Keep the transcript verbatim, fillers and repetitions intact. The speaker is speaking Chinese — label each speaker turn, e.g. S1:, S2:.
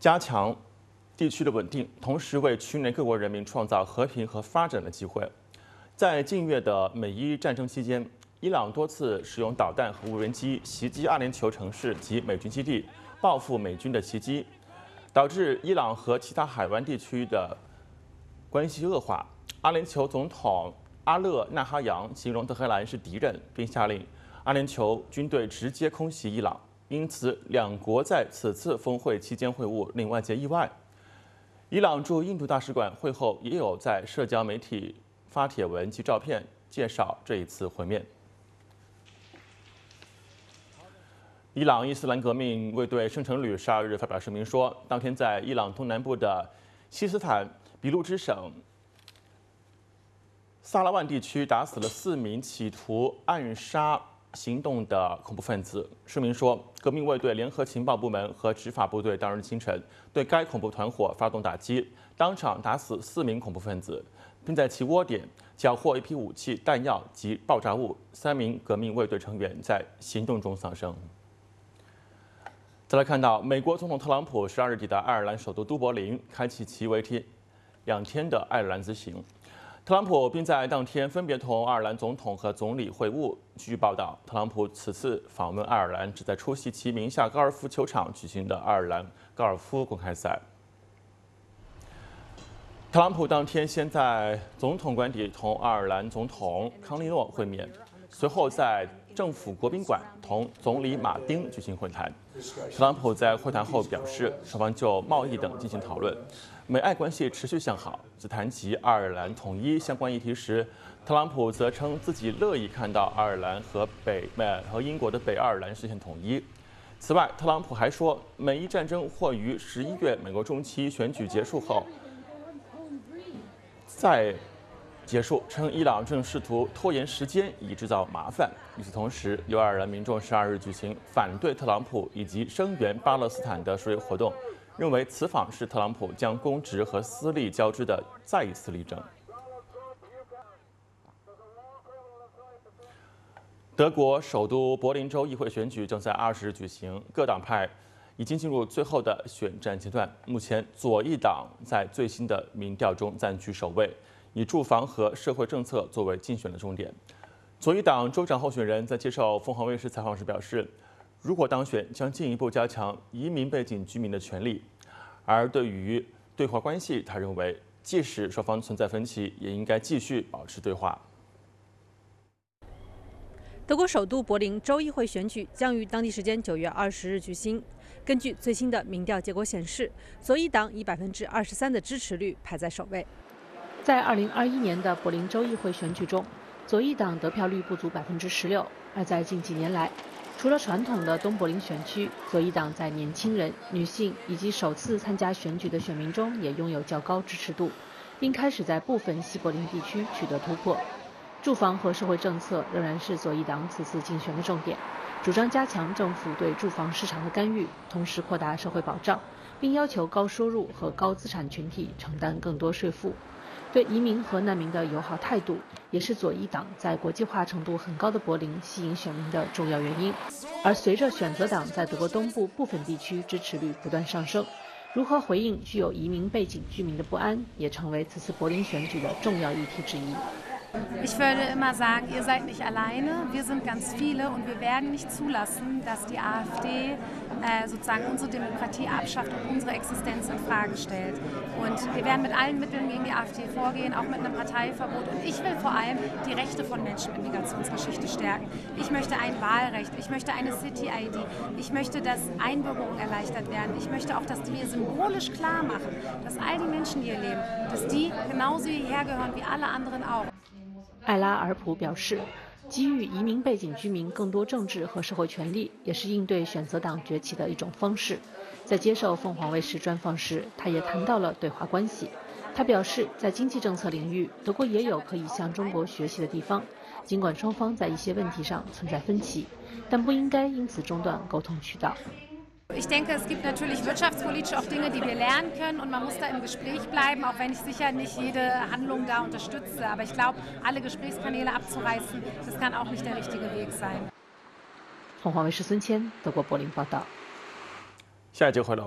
S1: 加强地区的稳定，同时为区内各国人民创造和平和发展的机会。在近月的美伊战争期间，伊朗多次使用导弹和无人机袭击阿联酋城市及美军基地，报复美军的袭击，导致伊朗和其他海湾地区的关系恶化。阿联酋总统阿勒纳哈扬形容德黑兰是敌人，并下令阿联酋军队直接空袭伊朗。因此，两国在此次峰会期间会晤令外界意外。伊朗驻印度大使馆会后也有在社交媒体发帖文及照片介绍这一次会面。伊朗伊斯兰革命卫队圣城旅十二日发表声明说，当天在伊朗东南部的西斯坦俾路支省萨拉万地区打死了四名企图暗杀行动的恐怖分子。声明说，革命卫队联合情报部门和执法部队当日清晨对该恐怖团伙发动打击，当场打死四名恐怖分子，并在其窝点缴获一批武器、弹药及爆炸物。三名革命卫队成员在行动中丧生。再来看到，美国总统特朗普十二日抵达爱尔兰首都都柏林，开启其为期两天的爱尔兰之行。特朗普并在当天分别同爱尔兰总统和总理会晤。据报道，特朗普此次访问爱尔兰，旨在出席其名下高尔夫球场举行的爱尔兰高尔夫公开赛。特朗普当天先在总统官邸同爱尔兰总统康利诺会面，随后在政府国宾馆同总理马丁举行会谈。特朗普在会谈后表示，双方就贸易等进行讨论，美爱关系持续向好。在谈及爱尔兰统一相关议题时，特朗普则称自己乐意看到爱尔兰和北美和英国的北爱尔兰实现统一。此外，特朗普还说，美伊战争或于十一月美国中期选举结束后再结束，称伊朗正试图拖延时间以制造麻烦。与此同时，由爱尔兰民众十二日举行反对特朗普以及声援巴勒斯坦的示威活动，认为此访是特朗普将公职和私利交织的再一次例证。德国首都柏林州议会选举正在二十日举行，各党派已经进入最后的选战阶段。目前，左翼党在最新的民调中占据首位，以住房和社会政策作为竞选的重点。左翼党州长候选人在接受凤凰卫视采访时表示，如果当选，将进一步加强移民背景居民的权利。而对于对华关系，他认为，即使双方存在分歧，也应该继续保持对话。
S2: 德国首都柏林州议会选举将于当地时间九月二十日举行。根据最新的民调结果显示，左翼党以百分之二十三的支持率排在首位。
S3: 在二零二一年的柏林州议会选举中，左翼党得票率不足百分之十六。而在近几年来，除了传统的东柏林选区，左翼党在年轻人、女性以及首次参加选举的选民中也拥有较高支持度，并开始在部分西柏林地区取得突破。住房和社会政策仍然是左翼党此次竞选的重点，主张加强政府对住房市场的干预，同时扩大社会保障，并要求高收入和高资产群体承担更多税负。对移民和难民的友好态度，也是左翼党在国际化程度很高的柏林吸引选民的重要原因。而随着选择党在德国东部部分地区支持率不断上升，如何回应具有移民背景居民的不安，也成为此次柏林选举的重要议题之一。
S4: Ich würde immer sagen, ihr seid nicht alleine, wir sind ganz viele und wir werden nicht zulassen, dass die AfD äh, sozusagen unsere Demokratie abschafft und unsere Existenz in Frage stellt. Und wir werden mit allen Mitteln gegen die AfD vorgehen, auch mit einem Parteiverbot. Und ich will vor allem die Rechte von Menschen mit Migrationsgeschichte stärken. Ich möchte ein Wahlrecht, ich möchte eine City-I D, ich möchte, dass Einbürgerung erleichtert werden. Ich möchte auch, dass wir symbolisch klar machen, dass all die Menschen, die hier leben, dass die genauso hierher gehören wie alle anderen auch.
S3: 艾拉尔普表示，给予移民背景居民更多政治和社会权利，也是应对选择党崛起的一种方式。在接受凤凰卫视专访时，他也谈到了对华关系。他表示，在经济政策领域，德国也有可以向中国学习的地方，尽管双方在一些问题上存在分歧，但不应该因此中断沟通渠道。
S4: Ich denke, es gibt natürlich wirtschaftspolitisch auch Dinge, die wir lernen können und man muss da im Gespräch bleiben, auch wenn ich sicher nicht jede Handlung da unterstütze. Aber ich glaube, alle Gesprächskanäle abzureißen, das kann auch nicht der richtige Weg sein.
S3: 凤凰卫视孙谦，德国柏林报道。
S1: 下一节回来。